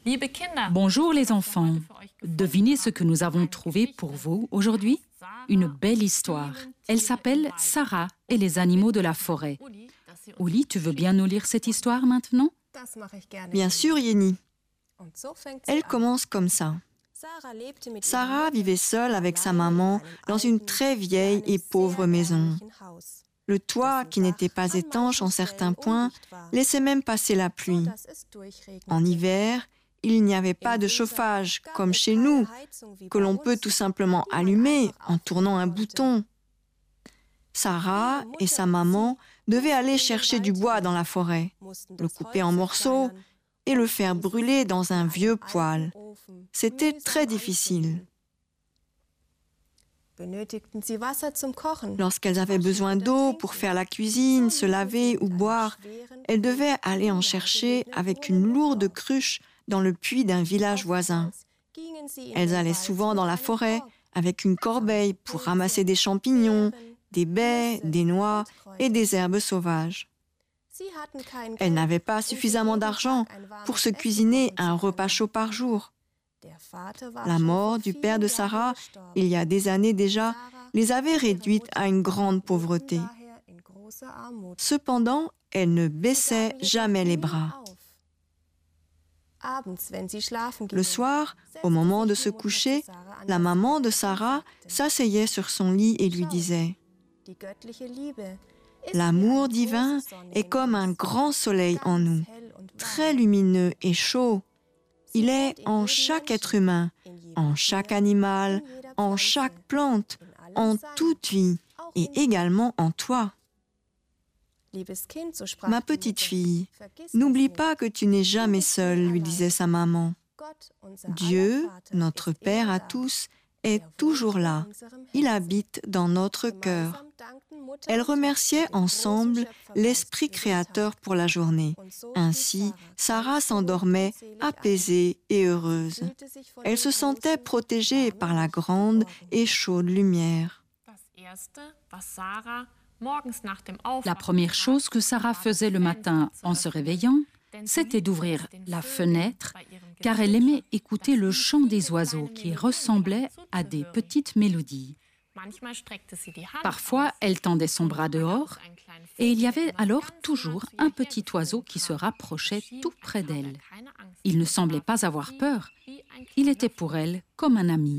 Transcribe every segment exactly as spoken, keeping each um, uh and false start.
Bonjour les enfants. Devinez ce que nous avons trouvé pour vous aujourd'hui? Une belle histoire. Elle s'appelle Sarah et les animaux de la forêt. Uli, tu veux bien nous lire cette histoire maintenant? Bien sûr, Yeni. Elle commence comme ça. Sarah vivait seule avec sa maman dans une très vieille et pauvre maison. Le toit, qui n'était pas étanche en certains points, laissait même passer la pluie. En hiver, il n'y avait pas de chauffage, comme chez nous, que l'on peut tout simplement allumer en tournant un bouton. Sarah et sa maman devaient aller chercher du bois dans la forêt, le couper en morceaux et le faire brûler dans un vieux poêle. C'était très difficile. Lorsqu'elles avaient besoin d'eau pour faire la cuisine, se laver ou boire, elles devaient aller en chercher avec une lourde cruche dans le puits d'un village voisin. Elles allaient souvent dans la forêt avec une corbeille pour ramasser des champignons, des baies, des noix et des herbes sauvages. Elles n'avaient pas suffisamment d'argent pour se cuisiner un repas chaud par jour. La mort du père de Sarah, il y a des années déjà, les avait réduites à une grande pauvreté. Cependant, elles ne baissaient jamais les bras. Le soir, au moment de se coucher, la maman de Sarah s'asseyait sur son lit et lui disait « L'amour divin est comme un grand soleil en nous, très lumineux et chaud. Il est en chaque être humain, en chaque animal, en chaque plante, en toute vie et également en toi. Ma petite fille, n'oublie pas que tu n'es jamais seule, lui disait sa maman. Dieu, notre Père à tous, est toujours là. Il habite dans notre cœur. » Elles remerciaient ensemble l'Esprit créateur pour la journée. Ainsi, Sarah s'endormait apaisée et heureuse. Elle se sentait protégée par la grande et chaude lumière. La première chose que Sarah faisait le matin en se réveillant, c'était d'ouvrir la fenêtre, car elle aimait écouter le chant des oiseaux qui ressemblait à des petites mélodies. Parfois, elle tendait son bras dehors et il y avait alors toujours un petit oiseau qui se rapprochait tout près d'elle. Il ne semblait pas avoir peur. Il était pour elle comme un ami.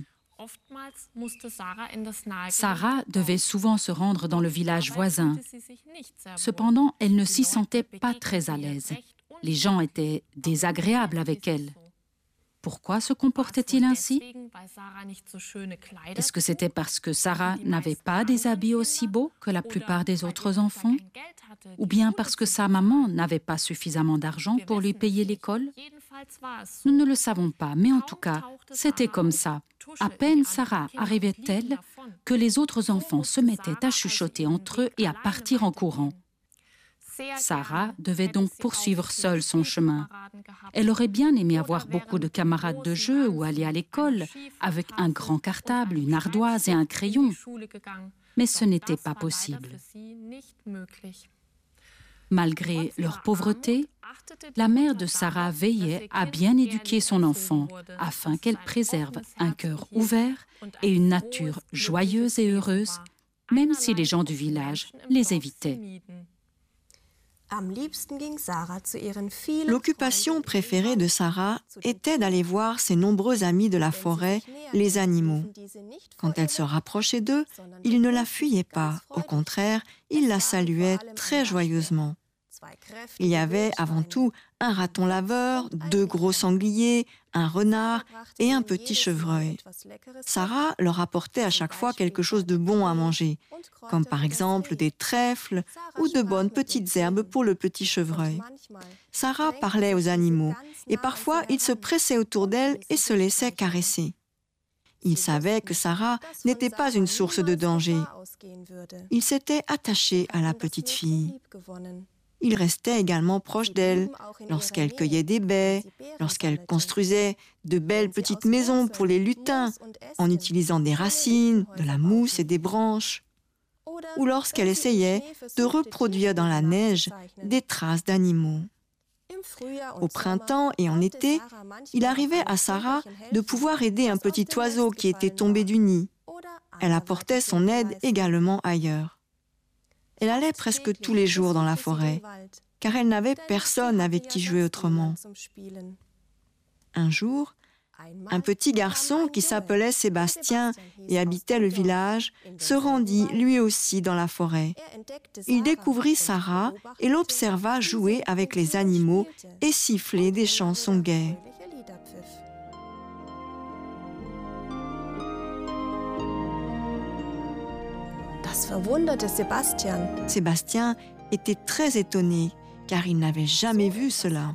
Sarah devait souvent se rendre dans le village voisin. Cependant, elle ne s'y sentait pas très à l'aise. Les gens étaient désagréables avec elle. Pourquoi se comportait-il ainsi? Est-ce que c'était parce que Sarah n'avait pas des habits aussi beaux que la plupart des autres enfants? Ou bien parce que sa maman n'avait pas suffisamment d'argent pour lui payer l'école? Nous ne le savons pas, mais en tout cas, c'était comme ça. À peine Sarah arrivait-elle que les autres enfants se mettaient à chuchoter entre eux et à partir en courant. Sarah devait donc poursuivre seule son chemin. Elle aurait bien aimé avoir beaucoup de camarades de jeu ou aller à l'école avec un grand cartable, une ardoise et un crayon. Mais ce n'était pas possible. Malgré leur pauvreté, la mère de Sarah veillait à bien éduquer son enfant afin qu'elle préserve un cœur ouvert et une nature joyeuse et heureuse, même si les gens du village les évitaient. L'occupation préférée de Sarah était d'aller voir ses nombreux amis de la forêt, les animaux. Quand elle se rapprochait d'eux, ils ne la fuyaient pas. Au contraire, ils la saluaient très joyeusement. Il y avait avant tout un raton laveur, deux gros sangliers, un renard et un petit chevreuil. Sarah leur apportait à chaque fois quelque chose de bon à manger, comme par exemple des trèfles ou de bonnes petites herbes pour le petit chevreuil. Sarah parlait aux animaux et parfois ils se pressaient autour d'elle et se laissaient caresser. Ils savaient que Sarah n'était pas une source de danger. Ils s'étaient attachés à la petite fille. Ils restaient également proches d'elle lorsqu'elle cueillait des baies, lorsqu'elle construisait de belles petites maisons pour les lutins en utilisant des racines, de la mousse et des branches, ou lorsqu'elle essayait de reproduire dans la neige des traces d'animaux. Au printemps et en été, il arrivait à Sarah de pouvoir aider un petit oiseau qui était tombé du nid. Elle apportait son aide également ailleurs. Elle allait presque tous les jours dans la forêt, car elle n'avait personne avec qui jouer autrement. Un jour, un petit garçon qui s'appelait Sébastien et habitait le village se rendit lui aussi dans la forêt. Il découvrit Sarah et l'observa jouer avec les animaux et siffler des chansons gaies. Das verwunderte Sebastian. Sébastien était très étonné, car il n'avait jamais vu cela.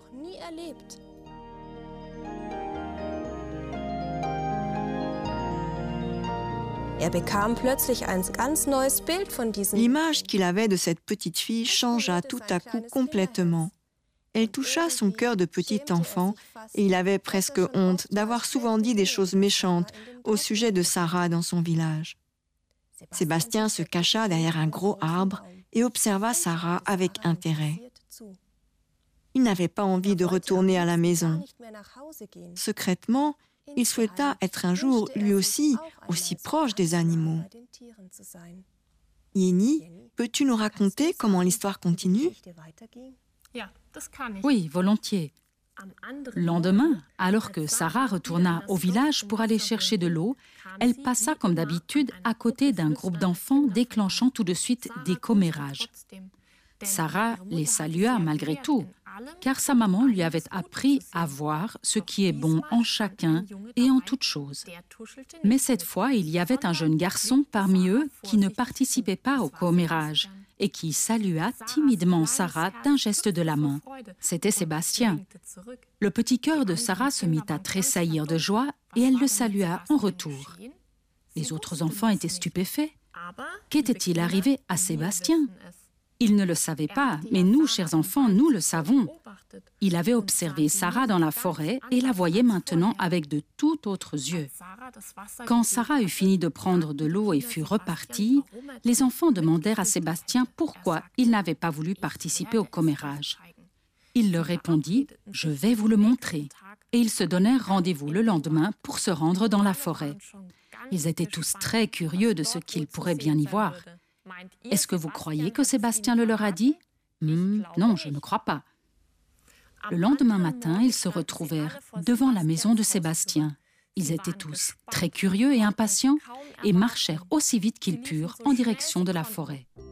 L'image qu'il avait de cette petite fille changea tout à coup complètement. Elle toucha son cœur de petit enfant et il avait presque honte d'avoir souvent dit des choses méchantes au sujet de Sarah dans son village. Sébastien se cacha derrière un gros arbre et observa Sarah avec intérêt. Il n'avait pas envie de retourner à la maison. Secrètement, il souhaita être un jour, lui aussi, aussi proche des animaux. Jenny, peux-tu nous raconter comment l'histoire continue? Oui, volontiers. Le lendemain, alors que Sarah retourna au village pour aller chercher de l'eau, elle passa comme d'habitude à côté d'un groupe d'enfants déclenchant tout de suite des commérages. Sarah les salua malgré tout, car sa maman lui avait appris à voir ce qui est bon en chacun et en toute chose. Mais cette fois, il y avait un jeune garçon parmi eux qui ne participait pas au commérage et qui salua timidement Sarah d'un geste de la main. C'était Sébastien. Le petit cœur de Sarah se mit à tressaillir de joie et elle le salua en retour. Les autres enfants étaient stupéfaits. Qu'était-il arrivé à Sébastien? Il ne le savait pas, mais nous, chers enfants, nous le savons. Il avait observé Sarah dans la forêt et la voyait maintenant avec de tout autres yeux. Quand Sarah eut fini de prendre de l'eau et fut repartie, les enfants demandèrent à Sébastien pourquoi il n'avait pas voulu participer au commérage. Il leur répondit « Je vais vous le montrer » et ils se donnèrent rendez-vous le lendemain pour se rendre dans la forêt. Ils étaient tous très curieux de ce qu'ils pourraient bien y voir. Est-ce que vous croyez que Sébastien le leur a dit? hmm, Non, je ne crois pas. Le lendemain matin, ils se retrouvèrent devant la maison de Sébastien. Ils étaient tous très curieux et impatients et marchèrent aussi vite qu'ils purent en direction de la forêt.